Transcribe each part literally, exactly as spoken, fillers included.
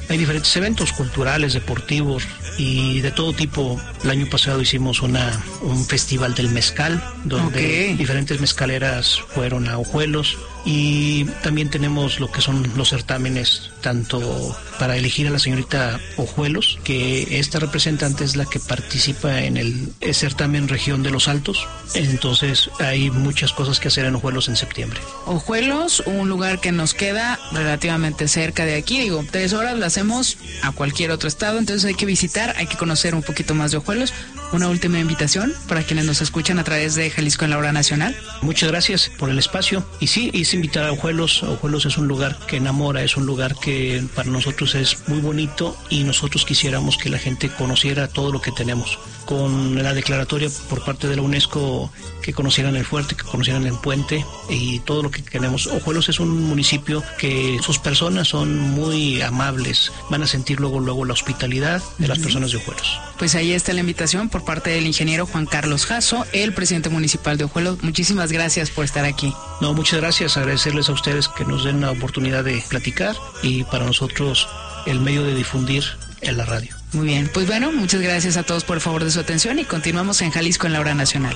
hay diferentes eventos culturales, deportivos y de todo tipo. El año pasado hicimos una un festival del mezcal, donde okay. diferentes mezcaleras fueron a Ojuelos, y también tenemos lo que son los certámenes, tanto para elegir a la señorita Ojuelos, que esta representante es la que participa en el certamen Región de los Altos. Entonces hay muchas cosas que hacer en Ojuelos en septiembre. Ojuelos, un lugar que nos queda relativamente cerca de aquí, digo, tres horas lo hacemos a cualquier otro estado, entonces hay que visitar, hay que conocer un poquito más de Ojuelos. Una última invitación para quienes nos escuchan a través de Jalisco en la Hora Nacional. Muchas gracias por el espacio, y sí, es invitar a Ojuelos. Ojuelos es un lugar que enamora, es un lugar que para nosotros es muy bonito, y nosotros quisiéramos que la gente conociera todo lo que tenemos. Con la declaratoria por parte de la UNESCO, que conocieran el fuerte, que conocieran el puente y todo lo que tenemos. Ojuelos es un municipio que sus personas son muy amables, van a sentir luego luego la hospitalidad de uh-huh. las personas de Ojuelos. Pues ahí está la invitación por parte del ingeniero Juan Carlos Jasso, el presidente municipal de Ojuelos. Muchísimas gracias por estar aquí. No, muchas gracias, agradecerles a ustedes que nos den la oportunidad de platicar, y para nosotros el medio de difundir en la radio. Muy bien, pues bueno, muchas gracias a todos por el favor de su atención, y continuamos en Jalisco en la Hora Nacional.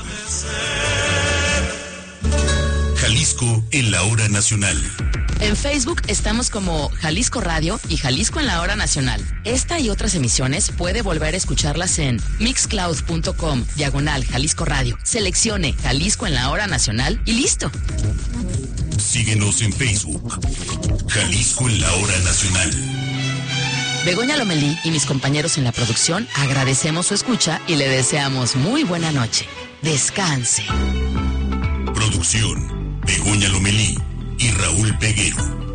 Jalisco en la Hora Nacional. En Facebook estamos como Jalisco Radio y Jalisco en la Hora Nacional. Esta y otras emisiones puede volver a escucharlas en mixcloud.com, diagonal Jalisco Radio. Seleccione Jalisco en la Hora Nacional y listo. Síguenos en Facebook, Jalisco en la Hora Nacional. Begoña Lomelí y mis compañeros en la producción agradecemos su escucha y le deseamos muy buena noche. Descanse. Producción, Begoña Lomelí y Raúl Peguero.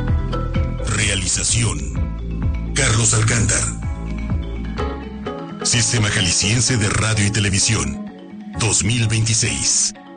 Realización, Carlos Alcántar. Sistema Jalisciense de Radio y Televisión, dos mil veintiséis.